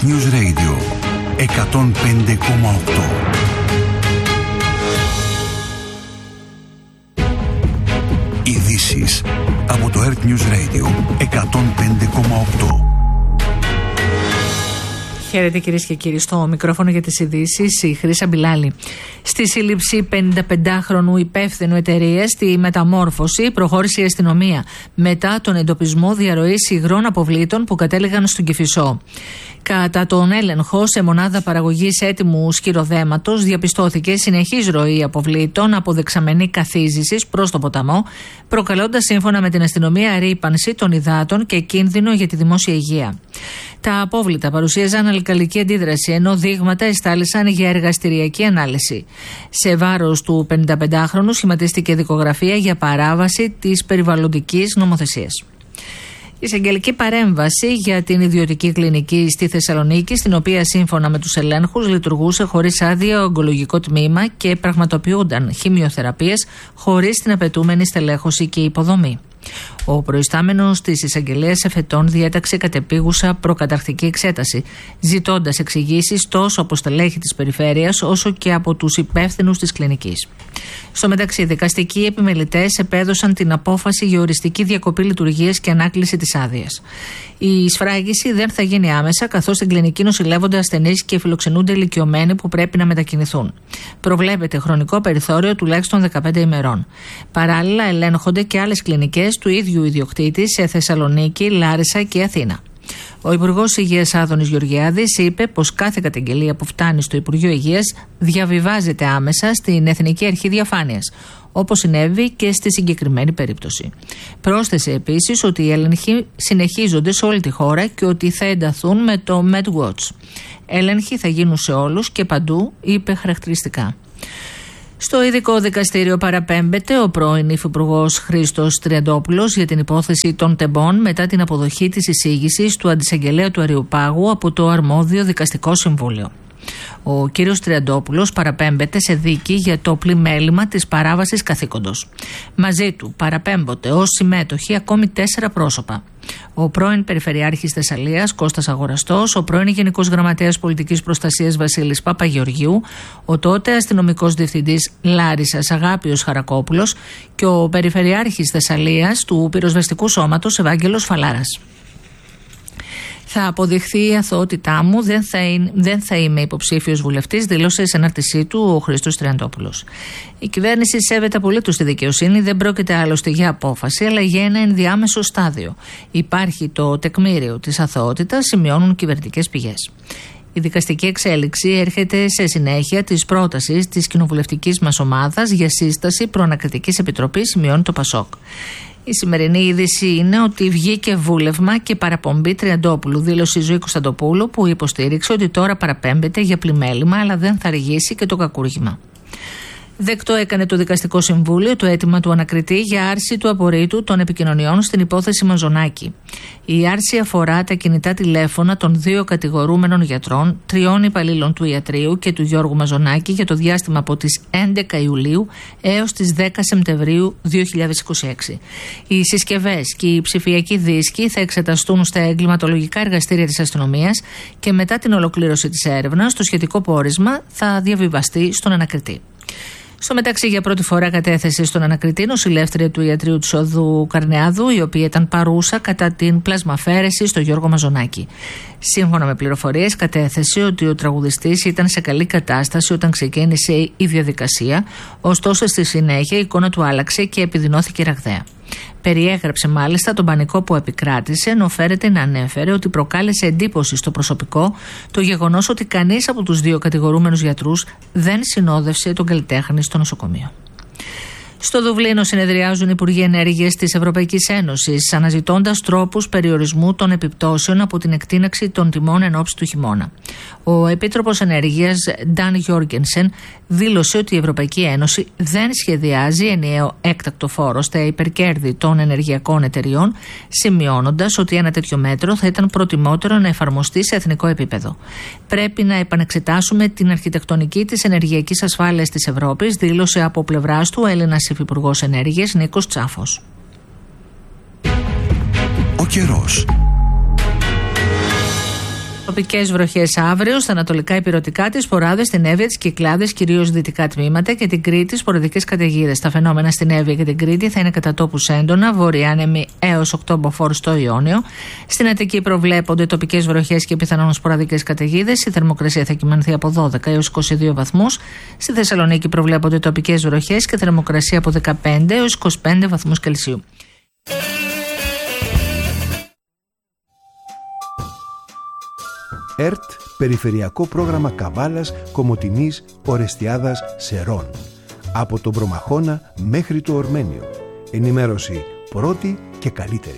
Earth News Radio 105,8. Ειδήσεις από το Earth News Radio 105,8. Χαίρετε κυρίες και κύριοι, στο μικρόφωνο για τις ειδήσεις η Χρύσα Μπιλάλη. Στη σύλληψη 55χρονου υπεύθυνου εταιρείας στη μεταμόρφωση προχώρησε η αστυνομία μετά τον εντοπισμό διαρροής υγρών αποβλήτων που κατέληγαν στον Κηφισό. Κατά τον έλεγχο σε μονάδα παραγωγής έτοιμου σκυροδέματος διαπιστώθηκε συνεχής ροή αποβλήτων από δεξαμενή καθίζησης προς το ποταμό, προκαλώντας σύμφωνα με την αστυνομία ρύπανση των υδάτων και κίνδυνο για τη δημόσια υγεία. Τα απόβλητα παρουσίαζαν αλκαλική αντίδραση, ενώ δείγματα εστάλησαν για εργαστηριακή ανάλυση. Σε βάρος του 55χρονου σχηματίστηκε δικογραφία για παράβαση της περιβαλλοντικής νομοθεσίας. Εισαγγελική παρέμβαση για την ιδιωτική κλινική στη Θεσσαλονίκη, στην οποία σύμφωνα με τους ελέγχους λειτουργούσε χωρίς άδεια ο ογκολογικό τμήμα και πραγματοποιούνταν χημειοθεραπείες χωρίς την απαιτούμενη στελέχωση και υποδομή. Ο προϊστάμενος της εισαγγελέας εφετών διέταξε κατεπίγουσα προκαταρκτική εξέταση, ζητώντας εξηγήσεις τόσο από στελέχη της περιφέρειας όσο και από τους υπεύθυνους της κλινικής. Στο μεταξύ, δικαστικοί επιμελητές επέδωσαν την απόφαση για οριστική διακοπή λειτουργίας και ανάκληση της άδειας. Η σφράγιση δεν θα γίνει άμεσα, καθώς στην κλινική νοσηλεύονται ασθενείς και φιλοξενούνται ηλικιωμένοι που πρέπει να μετακινηθούν. Προβλέπεται χρονικό περιθώριο τουλάχιστον 15 ημερών. Παράλληλα, ελέγχονται και άλλες κλινικές του ίδιου ιδιοκτήτη σε Θεσσαλονίκη, Λάρισα και Αθήνα. Ο Υπουργός Υγείας Άδωνης Γεωργιάδης είπε πως κάθε καταγγελία που φτάνει στο Υπουργείο Υγείας διαβιβάζεται άμεσα στην Εθνική Αρχή Διαφάνειας, όπως συνέβη και στη συγκεκριμένη περίπτωση. Πρόσθεσε επίσης ότι οι έλεγχοι συνεχίζονται σε όλη τη χώρα και ότι θα ενταθούν με το MedWatch. Έλεγχοι θα γίνουν σε όλους και παντού, είπε χαρακτηριστικά. Στο ειδικό δικαστήριο παραπέμπεται ο πρώην υφυπουργός Χρήστος Τριαντόπουλος για την υπόθεση των τεμπών μετά την αποδοχή της εισήγησης του αντισαγγελέα του Αριοπάγου από το αρμόδιο δικαστικό συμβούλιο. Ο κύριος Τριαντόπουλος παραπέμπεται σε δίκη για το πλημέλημα της παράβασης καθήκοντος. Μαζί του παραπέμπονται ως συμμέτοχοι ακόμη 4 πρόσωπα. Ο πρώην Περιφερειάρχης Θεσσαλίας Κώστας Αγοραστός, ο πρώην Γενικός Γραμματέας Πολιτικής Προστασίας Βασίλης Παπαγεωργίου, ο τότε αστυνομικός διευθυντής Λάρισσας Αγάπιος Χαρακόπουλος και ο Περιφερειάρχης Θεσσαλίας του Πυροσβεστικού Σώματος Ευάγγελος Φαλάρας. Θα αποδειχθεί η αθωότητά μου, δεν θα είμαι υποψήφιος βουλευτής, δήλωσε σε ανάρτησή του ο Χρήστος Τριαντόπουλος. Η κυβέρνηση σέβεται απολύτως τη δικαιοσύνη, δεν πρόκειται άλλωστε για απόφαση, αλλά για ένα ενδιάμεσο στάδιο. Υπάρχει το τεκμήριο της αθωότητας, σημειώνουν κυβερνητικές πηγές. Η δικαστική εξέλιξη έρχεται σε συνέχεια της πρότασης της κοινοβουλευτικής μας ομάδας για σύσταση προανακριτικής επιτροπής, σημειώνει το ΠΑΣΟΚ. Η σημερινή είδηση είναι ότι βγήκε βούλευμα και παραπομπή Τριαντόπουλου, δήλωσε η Ζωή Κωνσταντοπούλου, που υποστήριξε ότι τώρα παραπέμπεται για πλημέλημα, αλλά δεν θα αργήσει και το κακούργημα. Δεκτό έκανε το Δικαστικό Συμβούλιο το αίτημα του ανακριτή για άρση του απορρίτου των επικοινωνιών στην υπόθεση Μαζονάκη. Η άρση αφορά τα κινητά τηλέφωνα των 2 κατηγορούμενων γιατρών, 3 υπαλλήλων του ιατρείου και του Γιώργου Μαζονάκη για το διάστημα από τις 11 Ιουλίου έως τις 10 Σεπτεμβρίου 2026. Οι συσκευές και οι ψηφιακοί δίσκοι θα εξεταστούν στα εγκληματολογικά εργαστήρια της αστυνομίας και μετά την ολοκλήρωση της έρευνας, το σχετικό πόρισμα θα διαβιβαστεί στον ανακριτή. Στο μεταξύ, για πρώτη φορά κατέθεσε στον ανακριτή νοσηλεύτρια του ιατρείου του Οδού Καρνεάδου, η οποία ήταν παρούσα κατά την πλασμαφέρεση στο Γιώργο Μαζονάκη. Σύμφωνα με πληροφορίες, κατέθεσε ότι ο τραγουδιστής ήταν σε καλή κατάσταση όταν ξεκίνησε η διαδικασία, ωστόσο στη συνέχεια η εικόνα του άλλαξε και επιδεινώθηκε ραγδαία. Περιέγραψε μάλιστα τον πανικό που επικράτησε, ενώ φέρεται να ανέφερε ότι προκάλεσε εντύπωση στο προσωπικό το γεγονός ότι κανείς από τους 2 κατηγορούμενους γιατρούς δεν συνόδευσε τον καλλιτέχνη στο νοσοκομείο. Στο Δουβλίνο συνεδριάζουν οι Υπουργοί Ενέργειας της Ευρωπαϊκής Ένωσης, αναζητώντας τρόπους περιορισμού των επιπτώσεων από την εκτείναξη των τιμών εν ώψη του χειμώνα. Ο Επίτροπος Ενέργειας Νταν Γιόργενσεν δήλωσε ότι η Ευρωπαϊκή Ένωση δεν σχεδιάζει ενιαίο έκτακτο φόρο στα υπερκέρδη των ενεργειακών εταιριών, σημειώνοντας ότι ένα τέτοιο μέτρο θα ήταν προτιμότερο να εφαρμοστεί σε εθνικό επίπεδο. Πρέπει να επανεξετάσουμε την αρχιτεκτονική της ενεργειακής ασφάλειας της Ευρώπης, δήλωσε από πλευράς του ο Έλληνας Υφυπουργός Ενέργειας Νίκος Τσάφος. Ο καιρός. Τοπικές βροχές αύριο στα ανατολικά υπηρετικά της, φοράδες στην Εύβοια, τις Κυκλάδες, κυρίως δυτικά τμήματα και την Κρήτη, σποραδικές καταιγίδες. Τα φαινόμενα στην Εύβοια και την Κρήτη θα είναι κατά τόπους έντονα, βορειάνεμοι έως 8 μποφόρ στο Ιόνιο. Στην Αττική προβλέπονται τοπικές βροχές και πιθανόν σποραδικές καταιγίδες. Η θερμοκρασία θα κυμανθεί από 12 έως 22 βαθμούς. Στη Θεσσαλονίκη προβλέπονται τοπικές βροχές και θερμοκρασία από 15 έως 25 βαθμούς Κελσίου. ΕΡΤ, Περιφερειακό Πρόγραμμα Καβάλας, Κομοτηνής, Ορεστιάδας, Σερών. Από τον Προμαχώνα μέχρι το Ορμένιο. Ενημέρωση πρώτη και καλύτερη.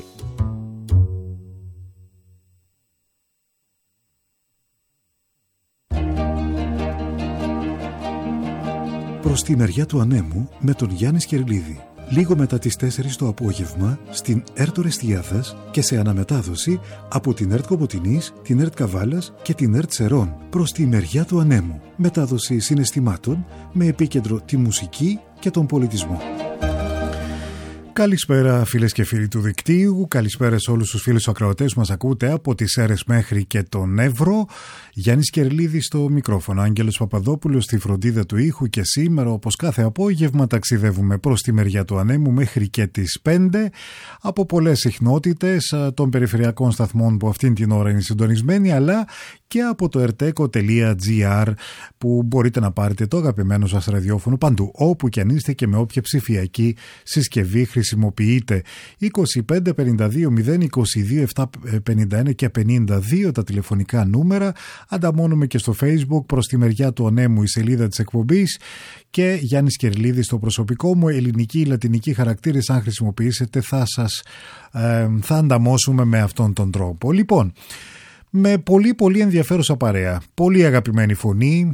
Προς τη μεριά του ανέμου με τον Γιάννη Σκερλίδη. Λίγο μετά τις 4 το απόγευμα στην ΕΡΤ Ορεστιάδας και σε αναμετάδοση από την ΕΡΤ Κομοτηνής, την ΕΡΤ Καβάλας και την ΕΡΤ Σερών. Προς τη μεριά του ανέμου. Μετάδοση συναισθημάτων με επίκεντρο τη μουσική και τον πολιτισμό. Καλησπέρα φίλες και φίλοι του δικτύου, καλησπέρα σε όλους τους φίλους ακροατές που μας ακούτε από τις Σέρρες μέχρι και τον Εύρο. Γιάννης Κερλίδης στο μικρόφωνο, Άγγελος Παπαδόπουλος στη φροντίδα του ήχου και σήμερα όπως κάθε απόγευμα ταξιδεύουμε προς τη μεριά του ανέμου μέχρι και τις 5 από πολλές συχνότητες των περιφερειακών σταθμών που αυτήν την ώρα είναι συντονισμένοι, αλλά και από το erteco.gr που μπορείτε να πάρετε το αγαπημένο σας ραδιόφωνο παντού όπου και αν είστε και με όποια ψηφιακή συσκευή χρησιμοποιείτε. 25 52 022 751 και 52 τα τηλεφωνικά νούμερα. Ανταμώνουμε και στο Facebook προς τη μεριά του ανέμου η σελίδα της εκπομπής και Γιάννης Κερλίδης στο προσωπικό μου. Ελληνική ή λατινική χαρακτήρες αν χρησιμοποιήσετε θα ανταμώσουμε με αυτόν τον τρόπο. Λοιπόν, με πολύ ενδιαφέρουσα παρέα, πολύ αγαπημένη φωνή,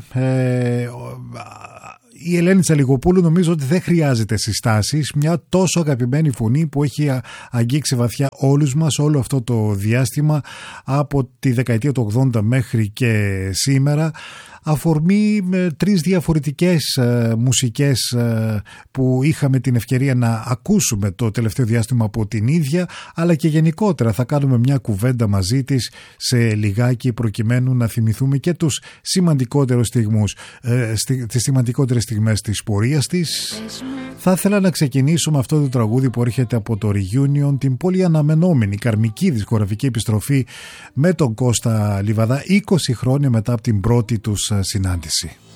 η Ελένη Τσαλιγοπούλου νομίζω ότι δεν χρειάζεται συστάσεις, μια τόσο αγαπημένη φωνή που έχει αγγίξει βαθιά όλους μας όλο αυτό το διάστημα από τη δεκαετία του 80 μέχρι και σήμερα. Αφορμή με 3 διαφορετικές μουσικές που είχαμε την ευκαιρία να ακούσουμε το τελευταίο διάστημα από την ίδια, αλλά και γενικότερα θα κάνουμε μια κουβέντα μαζί της σε λιγάκι προκειμένου να θυμηθούμε και τους σημαντικότερους τις σημαντικότερες στιγμές της πορείας της. Θα ήθελα να ξεκινήσω με αυτό το τραγούδι που έρχεται από το Reunion, την πολύ αναμενόμενη καρμική δισκογραφική επιστροφή με τον Κώστα Λιβαδά 20 χρόνια μετά από την πρώτη τους συνάντηση.